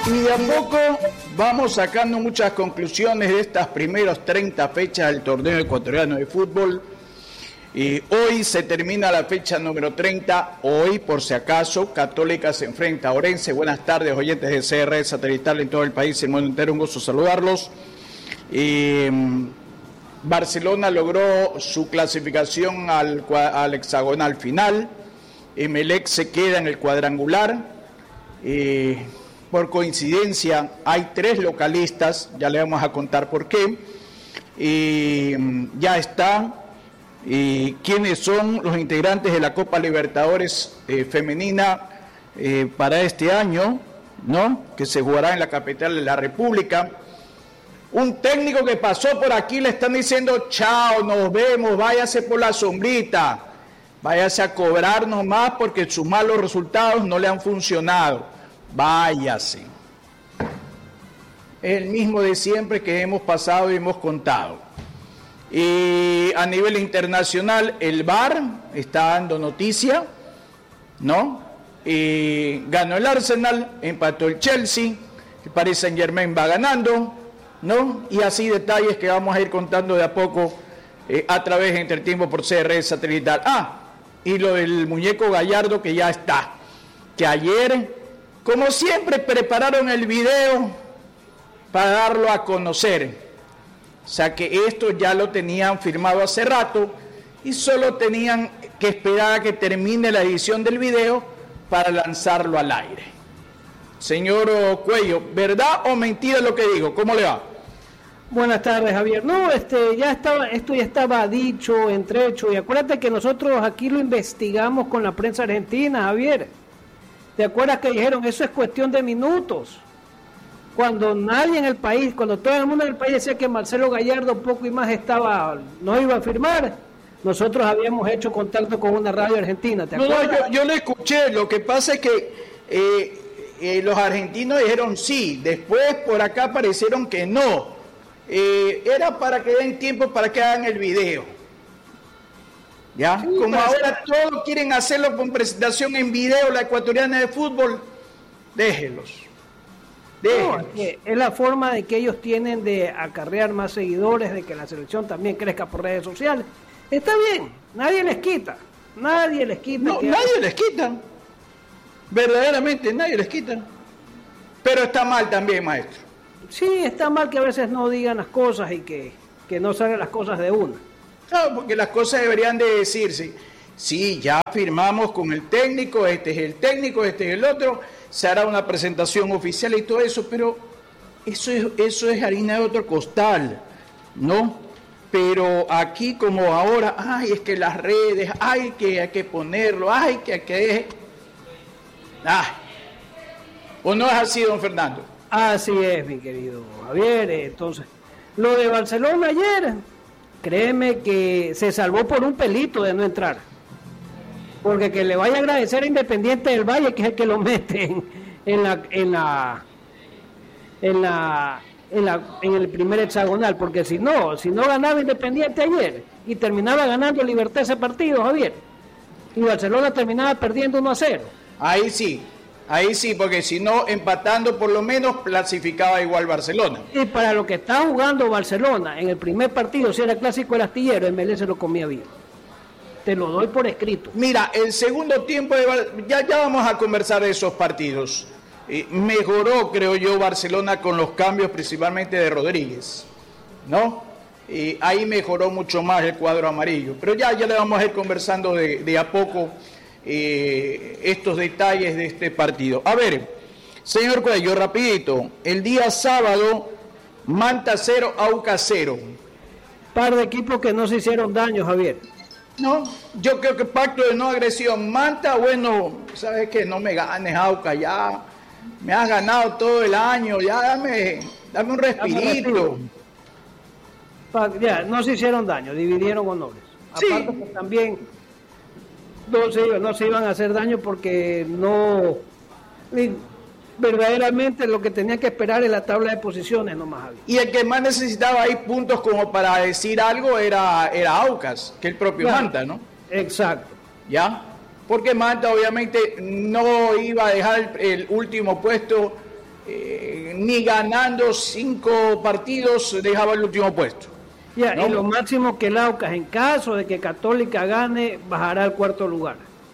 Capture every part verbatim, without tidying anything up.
Y de a poco vamos sacando muchas conclusiones de estas primeras treinta fechas del torneo ecuatoriano de fútbol. Y hoy se termina la fecha número treinta. Hoy, por si acaso, Católica se enfrenta a Orense. Buenas tardes, oyentes de C R Satelital en todo el país y el mundo entero. Un gusto saludarlos. Y Barcelona logró su clasificación al, al hexagonal final. Emelec se queda en el cuadrangular. Y por coincidencia hay tres localistas, ya le vamos a contar por qué. Y ya está. Y quiénes son los integrantes de la Copa Libertadores eh, femenina eh, para este año, ¿no? Que se jugará en la capital de la República. Un técnico que pasó por aquí le están diciendo chao, nos vemos, váyase por la sombrita, váyase a cobrar nomás porque sus malos resultados no le han funcionado, váyase. Es el mismo de siempre que hemos pasado y hemos contado. Y a nivel internacional, el V A R está dando noticia, ¿no? Y ganó el Arsenal, empató el Chelsea, el Paris Saint-Germain va ganando, ¿no? Y así detalles que vamos a ir contando de a poco eh, a través de Entretiempo por C R Satelital. Ah, y lo del muñeco Gallardo que ya está, que ayer, como siempre, prepararon el video para darlo a conocer. O sea que esto ya lo tenían firmado hace rato y solo tenían que esperar a que termine la edición del video para lanzarlo al aire. Señor Cuello, ¿verdad o mentira lo que digo? ¿Cómo le va? Buenas tardes, Javier. No, este, ya estaba, esto ya estaba dicho, entrehecho, y acuérdate que nosotros aquí lo investigamos con la prensa argentina, Javier. ¿Te acuerdas que dijeron eso es cuestión de minutos? Cuando nadie en el país, cuando todo el mundo en el país decía que Marcelo Gallardo poco y más estaba, no iba a firmar, nosotros habíamos hecho contacto con una radio argentina. ¿Te no, acuerdas? no, yo, yo lo escuché, lo que pasa es que eh, eh, los argentinos dijeron sí, después por acá aparecieron que no. Eh, era para que den tiempo para que hagan el video. ¿Ya? Sí, como ahora todos quieren hacerlo con presentación en video, la ecuatoriana de fútbol, déjenlos. No, es, es la forma de que ellos tienen de acarrear más seguidores, de que la selección también crezca por redes sociales. Está bien, nadie les quita, nadie les quita. No, nadie les quita, verdaderamente nadie les quita. Pero está mal también, maestro. Sí, está mal que a veces no digan las cosas y que, que no salgan las cosas de una. Claro, porque las cosas deberían de decirse. Sí, ya firmamos con el técnico, este es el técnico, este es el otro, se hará una presentación oficial y todo eso, pero eso es, eso es harina de otro costal, ¿no? Pero aquí como ahora, ay, es que las redes, ay, que hay que ponerlo, ay, que hay que... Ay. ¿O no es así, don Fernando? Así es, mi querido Javier. Entonces, lo de Barcelona ayer, créeme que se salvó por un pelito de no entrar. Porque que le vaya a agradecer a Independiente del Valle, que es el que lo mete en, en la en la en la en la en el primer hexagonal, porque si no, si no ganaba Independiente ayer y terminaba ganando Libertad ese partido, Javier, y Barcelona terminaba perdiendo uno a cero. Ahí sí, ahí sí, porque si no, empatando por lo menos clasificaba igual Barcelona. Y para lo que está jugando Barcelona en el primer partido, si era clásico el astillero, el Melé se lo comía bien. Te lo doy por escrito. Mira, el segundo tiempo, de, ya, ya vamos a conversar de esos partidos. Eh, mejoró, creo yo, Barcelona con los cambios principalmente de Rodríguez, ¿no? Eh, ahí mejoró mucho más el cuadro amarillo. Pero ya, ya le vamos a ir conversando de, de a poco eh, estos detalles de este partido. A ver, señor Cuello, rapidito. El día sábado, Manta cero, Aucas cero. Par de equipos que no se hicieron daño, Javier. No, yo creo que pacto de no agresión. Manta, bueno, sabes que no me ganes, Auca, ya me has ganado todo el año, ya dame, dame un respirito. Ya, no se hicieron daño, dividieron honores. Sí. Aparte que también no se, no se iban a hacer daño porque no, verdaderamente lo que tenía que esperar es la tabla de posiciones nomás había. Y el que más necesitaba ahí puntos como para decir algo era, era Aucas, que el propio claro. Manta, ¿no? Exacto. ¿Ya? Porque Manta obviamente no iba a dejar el, el último puesto eh, ni ganando cinco partidos dejaba el último puesto. Ya, ¿no? Y lo máximo que el Aucas, en caso de que Católica gane, bajará al cuarto lugar.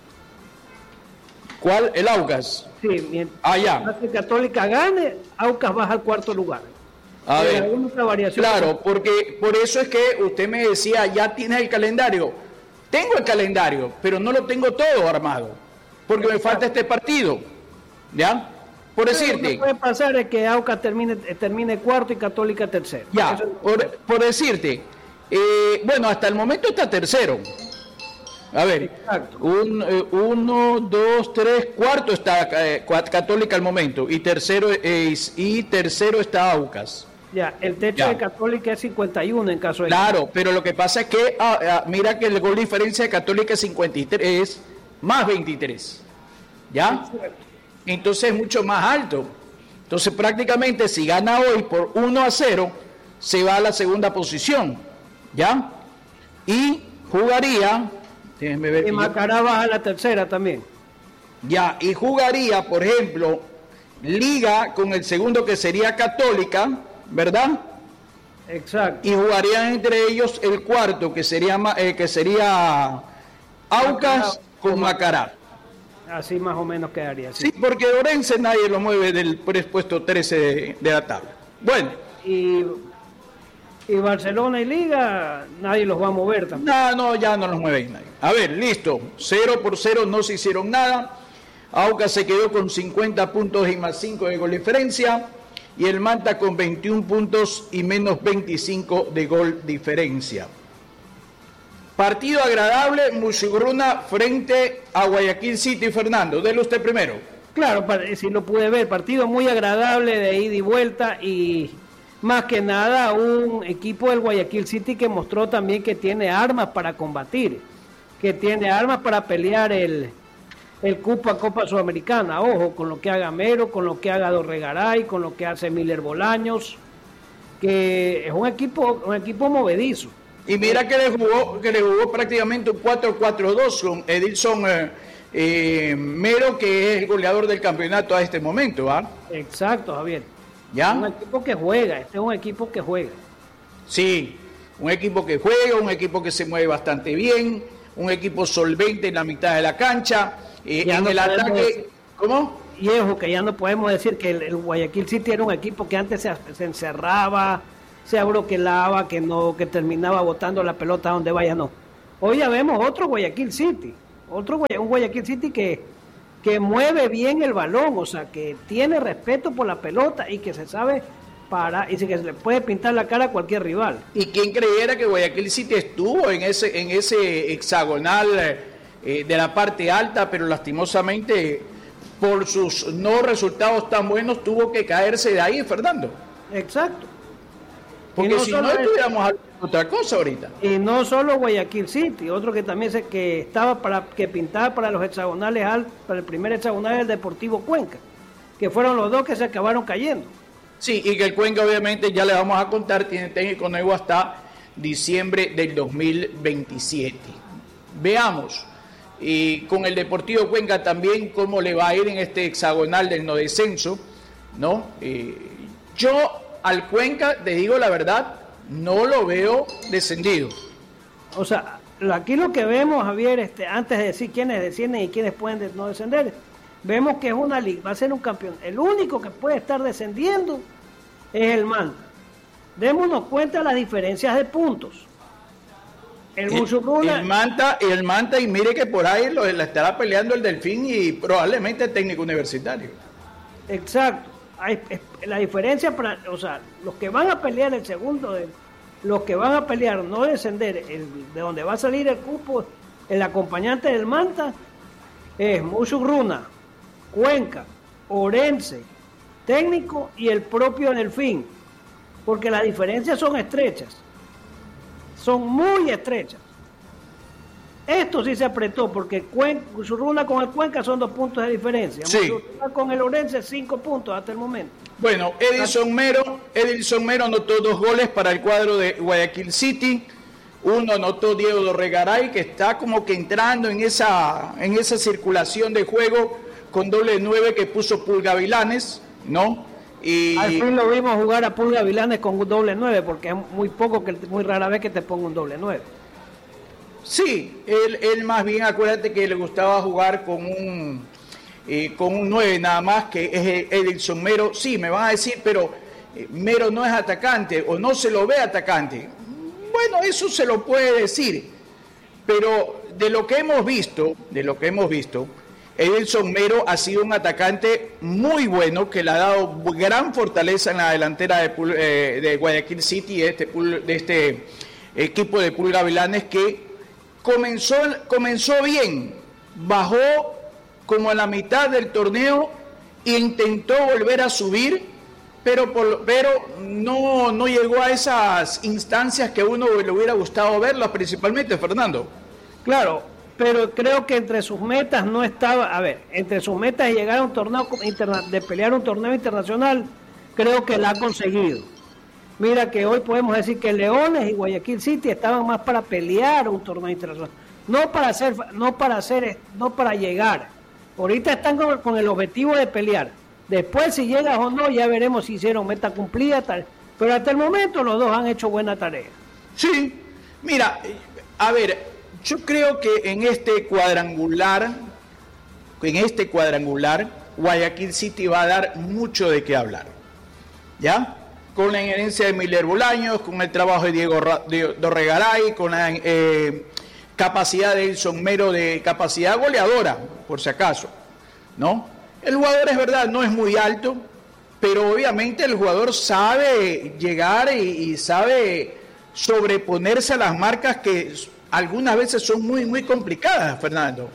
¿Cuál? El Aucas. Sí, mientras ah, ya. que Católica gane, Aucas baja al cuarto lugar. A Pero ver, otra variación. Claro, porque por eso es que usted me decía, ya tienes el calendario. Tengo el calendario, pero no lo tengo todo armado, porque me falta este partido. ¿Ya? Por decirte. Lo que puede pasar es que Aucas termine, termine cuarto y Católica tercero. Ya, Eso, por, por decirte. Eh, bueno, hasta el momento está tercero. A ver, un, eh, uno, dos, tres, cuarto está eh, Católica al momento y tercero es, y tercero está Aucas. Ya, el techo Ya. de Católica es cincuenta y uno en caso de... Claro, pero lo que pasa es que ah, ah, mira que el gol de diferencia de Católica es cincuenta y tres más veintitrés. ¿Ya? Entonces es mucho más alto. Entonces prácticamente si gana hoy por uno a cero, se va a la segunda posición. ¿Ya? Y jugaría... Déjenme ver Y Macará baja a la tercera también. Ya, y jugaría, por ejemplo, Liga con el segundo que sería Católica, ¿verdad? Exacto. Y jugarían entre ellos el cuarto que sería eh, que sería Aucas con Macará. Así más o menos quedaría. Sí, sí porque Orense nadie lo mueve del puesto trece de, de la tabla. Bueno. Y, y Barcelona y Liga, nadie los va a mover también. No, no, ya no los mueve nadie. A ver, listo. Cero por cero, no se hicieron nada. Aucas se quedó con cincuenta puntos y más cinco de gol diferencia. Y el Manta con veintiún puntos y menos veinticinco de gol diferencia. Partido agradable, Musugruna frente a Guayaquil City. Fernando, déle usted primero. Claro, si lo pude ver, partido muy agradable de ida y vuelta y más que nada un equipo del Guayaquil City que mostró también que tiene armas para combatir, que tiene armas para pelear el, el cupo a Copa Sudamericana. Ojo, con lo que haga Mero, con lo que haga Dorregaray, con lo que hace Miller Bolaños, que es un equipo, un equipo movedizo. Y mira que le jugó, que le jugó prácticamente un cuatro cuatro dos con Edilson eh, eh, Mero, que es el goleador del campeonato a este momento, ¿ah? Exacto, Javier. ¿Ya? Un equipo que juega, este es un equipo que juega. Sí, un equipo que juega, un equipo que se mueve bastante bien, un equipo solvente en la mitad de la cancha, eh, en no el ataque... Decir, ¿Cómo? Y ojo, que ya no podemos decir que el, el Guayaquil City era un equipo que antes se, se encerraba, se abroquelaba, que no, que terminaba botando la pelota donde vaya, no. Hoy ya vemos otro Guayaquil City, otro un Guayaquil City que... que mueve bien el balón, o sea, que tiene respeto por la pelota y que se sabe para y que se le puede pintar la cara a cualquier rival. ¿Y quién creyera que Guayaquil City estuvo en ese en ese hexagonal eh, de la parte alta, pero lastimosamente por sus no resultados tan buenos tuvo que caerse de ahí, Fernando? Exacto. Porque no si no estuviéramos hablando de otra cosa ahorita. Y no solo Guayaquil City, otro que también se, que estaba para que pintaba para los hexagonales altos, para el primer hexagonal el Deportivo Cuenca, que fueron los dos que se acabaron cayendo. Sí, y que el Cuenca obviamente ya le vamos a contar, tiene técnico nuevo hasta diciembre del dos mil veintisiete. Veamos, y con el Deportivo Cuenca también cómo le va a ir en este hexagonal del no descenso, ¿no? Eh, yo al Cuenca, te digo la verdad, no lo veo descendido. O sea, aquí lo que vemos, Javier, este, antes de decir quiénes descienden y quiénes pueden de, no descender, vemos que es una liga, va a ser un campeón. El único que puede estar descendiendo es el Manta. Démonos cuenta de las diferencias de puntos. El, el Musurruna, el Manta y el Manta, y mire que por ahí lo, la estará peleando el Delfín y probablemente el técnico universitario. Exacto. Hay, es, la diferencia para, o sea, los que van a pelear el segundo, de, los que van a pelear no descender, el, de donde va a salir el cupo, el acompañante del Manta, es Musurruna, Cuenca, Orense, técnico y el propio Delfín, porque las diferencias son estrechas, son muy estrechas. Esto sí se apretó porque Musurruna con el Cuenca son dos puntos de diferencia. Sí. Musurruna con el Orense cinco puntos hasta el momento. Bueno, Edilson Mero, Edilson Mero anotó dos goles para el cuadro de Guayaquil City. Uno anotó Diego Dorregaray, que está como que entrando en esa, en esa circulación de juego con doble nueve que puso Pulga Vilanes, ¿no? Y al fin lo vimos jugar a Pulga Vilanes con un doble nueve, porque es muy poco, que muy rara vez que te ponga un doble nueve. Sí, él, él más bien, acuérdate que le gustaba jugar con un eh, con un nueve nada más, que es Edilson Mero. Sí, me van a decir, pero eh, Mero no es atacante o no se lo ve atacante. Bueno, eso se lo puede decir, pero de lo que hemos visto, de lo que hemos visto, Edilson Mero ha sido un atacante muy bueno que le ha dado gran fortaleza en la delantera de, eh, de Guayaquil City, de este, de este equipo de Pulga Vilanes, que comenzó, comenzó bien, bajó como a la mitad del torneo e intentó volver a subir, pero, por, pero no, no llegó a esas instancias que a uno le hubiera gustado verlas, principalmente, Fernando. Claro, pero creo que entre sus metas no estaba, a ver, entre sus metas de llegar a un torneo interna, de pelear un torneo internacional, creo que la ha conseguido. Mira que hoy podemos decir que Leones y Guayaquil City estaban más para pelear un torneo internacional, no para hacer, no para hacer, no para llegar. Ahorita están con, con el objetivo de pelear. Después, si llegas o no, ya veremos si hicieron meta cumplida, tal. Pero hasta el momento los dos han hecho buena tarea. Sí, mira, a ver, yo creo que en este cuadrangular, en este cuadrangular, Guayaquil City va a dar mucho de qué hablar. ¿Ya? Con la injerencia de Miller Bolaños, con el trabajo de Diego Dorregaray, con la eh, capacidad de Edilson Mero, de capacidad goleadora, por si acaso, ¿no? El jugador, es verdad, no es muy alto, pero obviamente el jugador sabe llegar y, y sabe sobreponerse a las marcas que algunas veces son muy, muy complicadas, Fernando.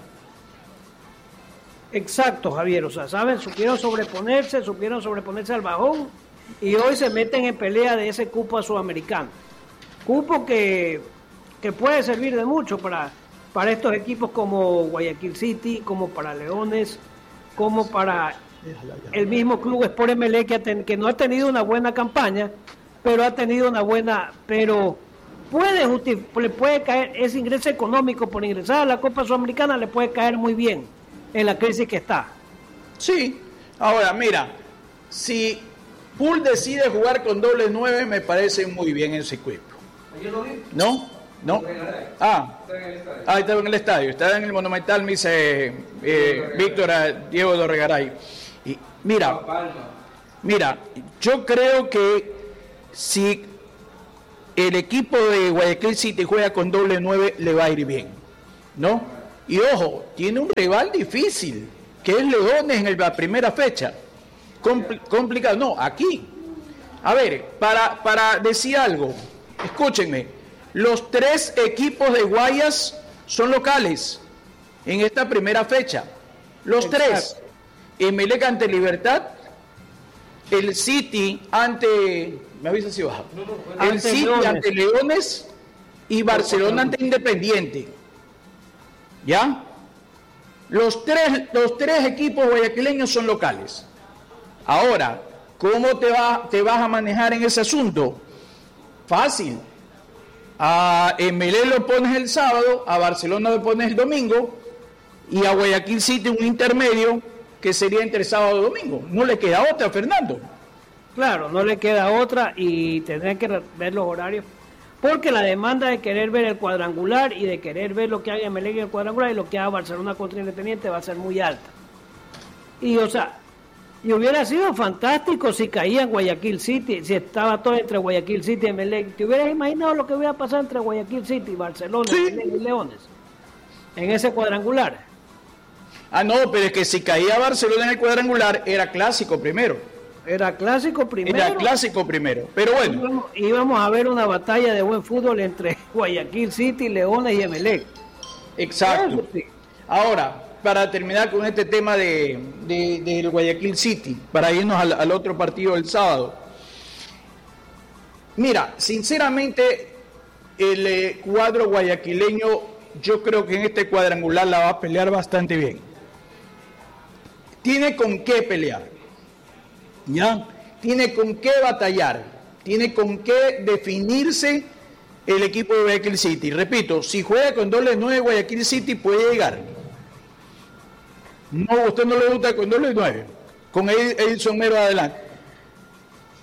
Exacto, Javier, o sea, ¿saben? Supieron sobreponerse, supieron sobreponerse al bajón y hoy se meten en pelea de ese cupo a sudamericano. Cupo que, que puede servir de mucho para, para estos equipos como Guayaquil City, como para Leones, como para el mismo Club Sport M L E, que, ha ten, que no ha tenido una buena campaña, pero ha tenido una buena, pero puede le puede caer ese ingreso económico por ingresar a la Copa Sudamericana, le puede caer muy bien en la crisis que está. Sí, ahora mira, si Pool decide jugar con doble nueve, me parece muy bien ese equipo. ¿No? ¿No? Ah, ah, estaba en el estadio, estaba en el Monumental, me dice eh, Víctor Diego Dorregaray. Y mira, mira, yo creo que si el equipo de Guayaquil City juega con doble nueve, le va a ir bien, ¿no? Y ojo, tiene un rival difícil, que es Leones en la primera fecha. Compl- complicado, no, aquí. A ver, para, para decir algo, escúchenme. Los tres equipos de Guayas son locales en esta primera fecha. Los Exacto. tres. Emelec ante Libertad, el City ante... ¿Me avisa si baja? No, no, el ante City Leones. ante Leones y Barcelona ante Independiente. ¿Ya? Los tres, los tres equipos guayaquileños son locales. Ahora, ¿cómo te, va, te vas a manejar en ese asunto? Fácil. A Emelec lo pones el sábado, a Barcelona lo pones el domingo y a Guayaquil City un intermedio que sería entre sábado y domingo. No le queda otra, Fernando. Claro, no le queda otra y tendrán que ver los horarios, porque la demanda de querer ver el cuadrangular y de querer ver lo que haga Emelec en el cuadrangular y lo que haga Barcelona contra Independiente va a ser muy alta. Y o sea, y hubiera sido fantástico si caía en Guayaquil City, si estaba todo entre Guayaquil City y Emelec. ¿Te hubieras imaginado lo que hubiera pasado entre Guayaquil City, Barcelona, sí. Emelec y Leones en ese cuadrangular? Ah, no, pero es que si caía Barcelona en el cuadrangular, era clásico primero. Era clásico primero. Era clásico primero, pero bueno. Íbamos, íbamos a ver una batalla de buen fútbol entre Guayaquil City, Leones y Emelec. Exacto. Sí. Ahora, para terminar con este tema de, de, de Guayaquil City, para irnos al, al otro partido del sábado. Mira, sinceramente, el eh, cuadro guayaquileño, yo creo que en este cuadrangular la va a pelear bastante bien. Tiene con qué pelear, ¿ya? Tiene con qué batallar, tiene con qué definirse el equipo de Guayaquil City. Repito, si juega con doble nueve, Guayaquil City puede llegar. No, a usted no le gusta con doble nueve, con Edilson Mero adelante.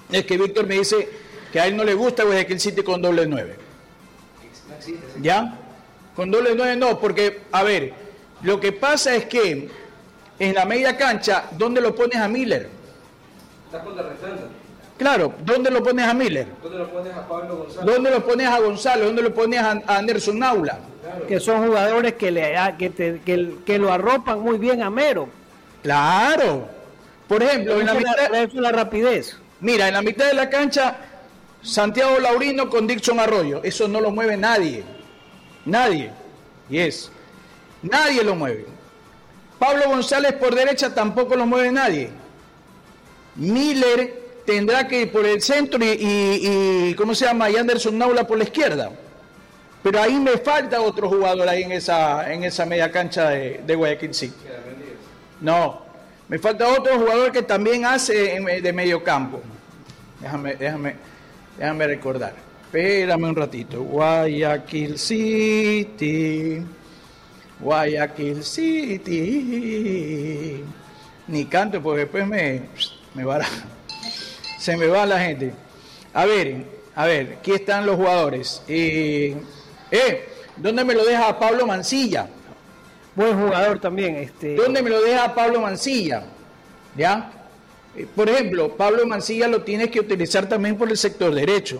Es que Víctor me dice que a él no le gusta Guayaquil City con doble nueve. ¿Ya? Con doble nueve no, porque, a ver, lo que pasa es que en la media cancha, ¿dónde lo pones a Miller? Está contrarrestando. Claro, ¿dónde lo pones a Miller? ¿Dónde lo pones a Pablo González? ¿Dónde lo pones a Gonzalo? ¿Dónde lo pones a, a Anderson Naula? Claro. Que son jugadores que, le, que, te, que, que lo arropan muy bien a Mero. Claro. Por ejemplo, en la mitad... Eso es la rapidez. Mira, en la mitad de la cancha, Santiago Laurino con Dixon Arroyo. Eso no lo mueve nadie. Nadie. Y es. Nadie lo mueve. Pablo González por derecha tampoco lo mueve nadie. Miller tendrá que ir por el centro y, y, y ¿cómo se llama? Y Anderson Naula por la izquierda. Pero ahí me falta otro jugador ahí en esa, en esa media cancha de, de Guayaquil City. No, me falta otro jugador que también hace de medio campo. Déjame, déjame, déjame recordar. Espérame un ratito. Guayaquil City. Guayaquil City. Ni canto porque después me, me va la, se me va la gente. A ver, a ver, aquí están los jugadores. Eh, eh, ¿dónde me lo deja Pablo Mancilla? Buen jugador también. Este... ¿Dónde me lo deja Pablo Mancilla? ¿Ya? Eh, por ejemplo, Pablo Mancilla lo tienes que utilizar también por el sector derecho.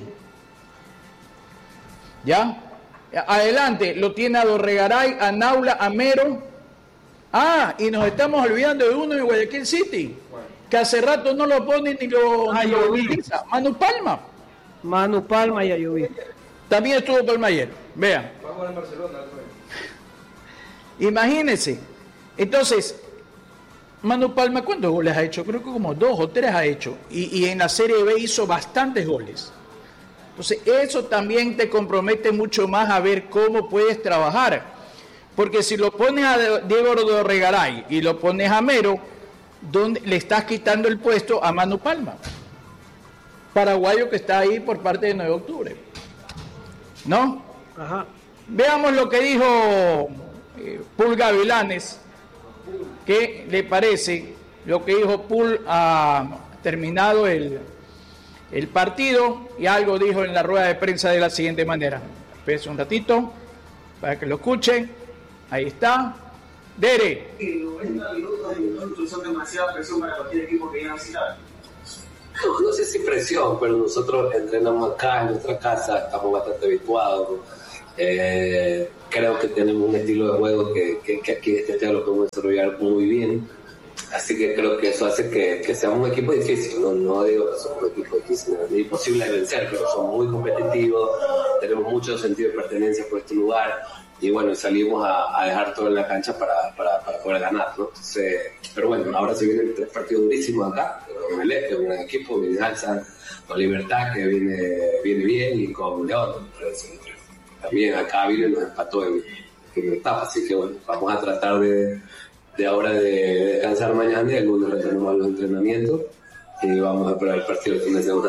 ¿Ya? Adelante, lo tiene a Dorregaray, a Naula, a Mero. Ah, y nos estamos olvidando de uno de Guayaquil City, que hace rato no lo pone ni lo, ah, ni lo utiliza. Manu Palma. Manu Palma y Ayoví. También estuvo Palma ayer. Vean. Vamos a Barcelona. Imagínense. Entonces, Manu Palma, ¿cuántos goles ha hecho? Creo que como dos o tres ha hecho. Y, y en la Serie B hizo bastantes goles. Entonces, eso también te compromete mucho más a ver cómo puedes trabajar. Porque si lo pones a Diego Dorregaray y lo pones a Mero, ¿dónde le estás quitando el puesto a Manu Palma? Paraguayo que está ahí por parte de nueve de octubre. ¿No? Ajá. Veamos lo que dijo eh, Pul Gavilanes. ¿Qué le parece lo que dijo Pul ha terminado el... el partido? Y algo dijo en la rueda de prensa de la siguiente manera. Espérense un ratito para que lo escuchen. Ahí está. Dere. noventa minutos son demasiada presión para cualquier equipo que viene a visitar. No, no sé si presión, pero nosotros entrenamos acá en nuestra casa, estamos bastante habituados. Eh, creo que tenemos un estilo de juego que, que, que aquí este año lo podemos desarrollar muy bien. Así que creo que eso hace que, que seamos un equipo difícil. No, no digo que somos un equipo difícil, no es imposible de vencer, pero somos muy competitivos, tenemos mucho sentido de pertenencia por este lugar. Y bueno, salimos a, a dejar todo en la cancha para, para, para poder ganar, ¿no? Entonces, pero bueno, ahora se vienen tres partidos durísimos acá, con Melec, que es un gran equipo, viene Alza, con Libertad, que viene, viene bien, y con León. También acá vino y nos empató en primera etapa, así que bueno, vamos a tratar de, de ahora de descansar mañana y el lunes retornamos a los entrenamientos y vamos a esperar el partido del fin de semana.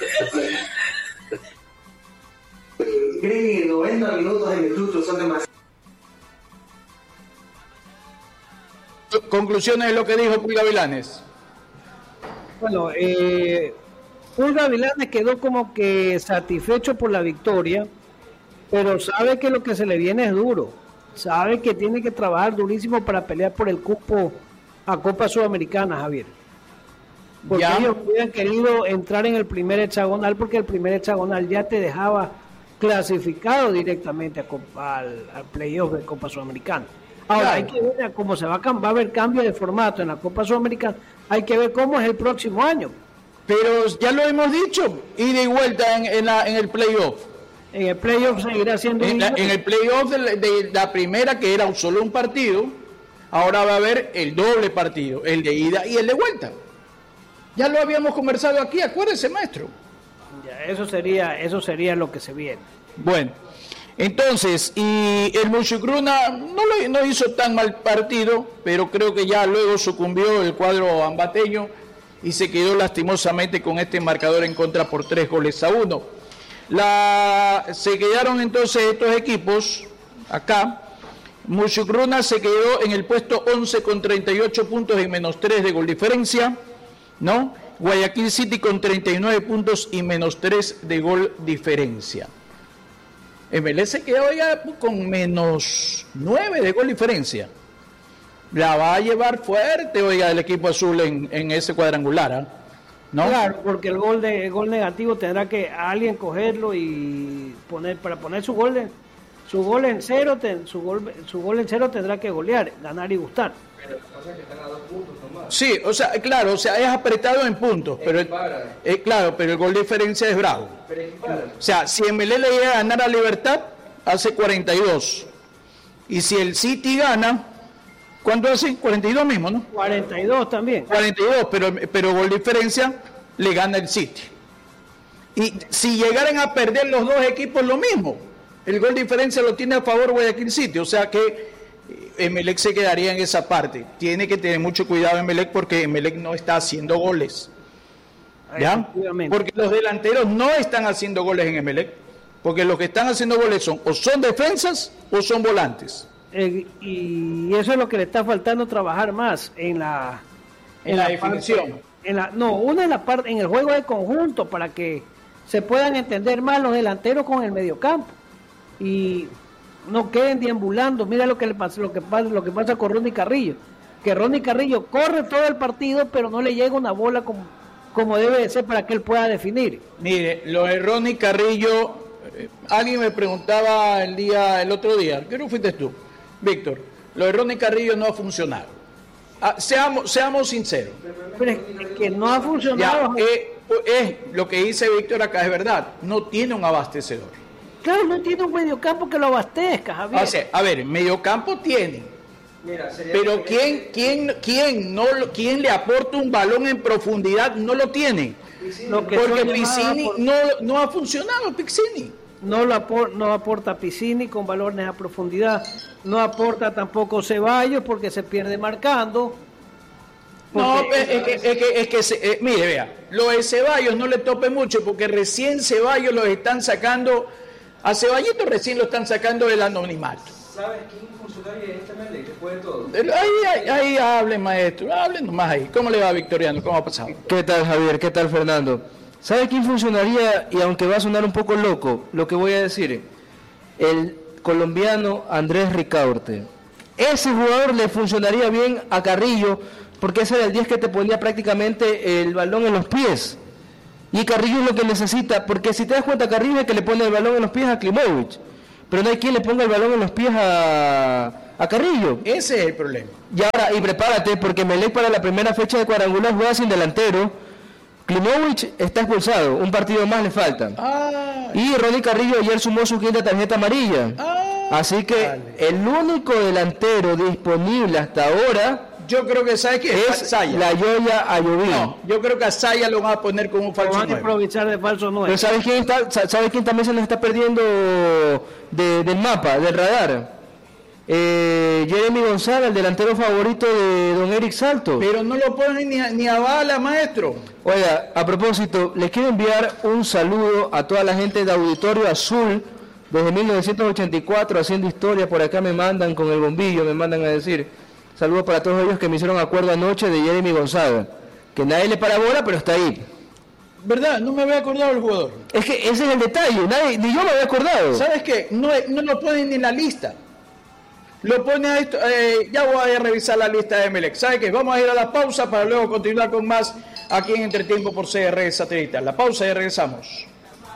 ¿Creen que noventa minutos en el club son demasiado? Conclusiones de lo que dijo Pul Gavilanes. Bueno, eh, Pul Gavilanes quedó como que satisfecho por la victoria, pero sabe que lo que se le viene es duro. Sabe que tiene que trabajar durísimo para pelear por el cupo a Copa Sudamericana, Javier. Porque ya. Ellos hubieran querido entrar en el primer hexagonal, porque el primer hexagonal ya te dejaba clasificado directamente a Copa, al, al playoff de Copa Sudamericana. Ahora claro. Hay que ver cómo se va a, va a haber cambio de formato en la Copa Sudamericana. Hay que ver cómo es el próximo año. Pero ya lo hemos dicho, ida y vuelta en, en, la, en el playoff. En el playoff seguirá siendo... En, la, en el playoff de, de la primera, que era solo un partido, ahora va a haber el doble partido, el de ida y el de vuelta. Ya lo habíamos conversado aquí, acuérdese, maestro. Ya, eso sería, eso sería lo que se viene. Bueno, entonces, y el Muchucruna no, lo, no hizo tan mal partido, pero creo que ya luego sucumbió el cuadro ambateño y se quedó lastimosamente con este marcador en contra por tres goles a uno. La, se quedaron entonces estos equipos acá. Muchucruna se quedó en el puesto once con treinta y ocho puntos y menos tres de gol diferencia, ¿no? Guayaquil City con treinta y nueve puntos y menos tres de gol diferencia. Emelec se quedó ya con menos nueve de gol diferencia. La va a llevar fuerte, oiga, el equipo azul en, en ese cuadrangular, ¿eh? ¿No? Claro, porque el gol de el gol negativo tendrá que alguien cogerlo y poner para poner su gol de, su gol en cero, ten, su gol su gol en cero tendrá que golear, ganar y gustar. Pero lo que pasa es que están a dos puntos nomás. Sí, o sea, claro, o sea, es apretado en puntos, pero el, eh, claro, pero el gol de diferencia es bravo. Pero equipara. O sea, si Emelec le llega a ganar a Libertad, hace cuarenta y dos. Y si el City gana, ¿cuánto hace? cuarenta y dos mismo, ¿no? cuarenta y dos también. cuarenta y dos, pero, pero gol diferencia le gana el City. Y si llegaran a perder los dos equipos, lo mismo. El gol diferencia lo tiene a favor Guayaquil City, o sea que Emelec se quedaría en esa parte. Tiene que tener mucho cuidado Emelec porque Emelec no está haciendo goles. ¿Ya? Porque los delanteros no están haciendo goles en Emelec. Porque los que están haciendo goles son o son defensas o son volantes. Eh, y eso es lo que le está faltando trabajar más en la en, en la, la definición. Parte, en la, no, una en la parte en el juego de conjunto para que se puedan entender más los delanteros con el mediocampo y no queden deambulando. Mira lo que le pasa, lo que pasa, lo que pasa con Ronnie Carrillo, que Ronnie Carrillo corre todo el partido, pero no le llega una bola como, como debe de ser para que él pueda definir. Mire, lo de Ronnie Carrillo, eh, alguien me preguntaba el día, el otro día, creo que fuiste tú, Víctor, lo de Ronnie Carrillo no ha funcionado. Ah, seamos, seamos sinceros. Pero es que no ha funcionado. Ya, eh, es lo que dice Víctor acá, es verdad, no tiene un abastecedor. Claro, no tiene un mediocampo que lo abastezca, Javier. O sea, a ver, mediocampo tiene. Mira, pero quién, quién, quién, no, quién le aporta un balón en profundidad no lo tiene. Lo que porque Piccini por... no, no ha funcionado, Piccini. No, lo apor, no aporta Piccini con balones a profundidad, no aporta tampoco Ceballos porque se pierde marcando. No, es, es que, es que, es que se, eh, mire, vea, lo de Ceballos no le tope mucho porque recién Ceballos los están sacando, a Ceballito recién lo están sacando del anonimato. ¿Sabes quién funcionaría en este Emelec después de todo? Ahí, ahí, ahí hablen, maestro, hablen nomás ahí. ¿Cómo le va, Victoriano? ¿Cómo ha pasado? ¿Qué tal, Javier? ¿Qué tal, Fernando? ¿Sabe quién funcionaría? Y aunque va a sonar un poco loco lo que voy a decir, el colombiano Andrés Ricaurte. Ese jugador le funcionaría bien a Carrillo, porque ese era el diez que te ponía prácticamente el balón en los pies. Y Carrillo es lo que necesita, porque si te das cuenta, Carrillo es el que le pone el balón en los pies a Klimovic, pero no hay quien le ponga el balón en los pies a, a Carrillo. Ese es el problema. Y ahora, y prepárate, porque Emelec para la primera fecha de cuadrangular juega sin delantero. Klimovic está expulsado, un partido más le falta. Ah, y Ronnie Carrillo ayer sumó su quinta tarjeta amarilla. Ah, Así que dale. El único delantero disponible hasta ahora yo creo que ¿sabe qué? es Saya. la Yoya Ayoví. No, yo creo que a Saya lo van a poner como un falso Van a nueve. improvisar de falso nueve. Pero ¿sabes quién, está, ¿sabes quién también se nos está perdiendo de, del mapa, del radar? Eh, Jeremy González, el delantero favorito de don Eric Salto. Pero no lo ponen ni a, ni a bala, maestro. Oiga, a propósito, les quiero enviar un saludo a toda la gente de Auditorio Azul, desde mil novecientos ochenta y cuatro, haciendo historia. Por acá me mandan con el bombillo, me mandan a decir saludos para todos ellos que me hicieron acuerdo anoche de Jeremy González, que nadie le para bola, pero está ahí. ¿Verdad? No me había acordado del jugador. Es que ese es el detalle, nadie, ni yo me había acordado. ¿Sabes qué? No, no lo ponen ni en la lista. Lo pone a esto, eh, ya voy a revisar la lista de Emelec. ¿Sabe qué? Vamos a ir a la pausa para luego continuar con más aquí en Entretiempo por C R Satelital. La pausa y regresamos.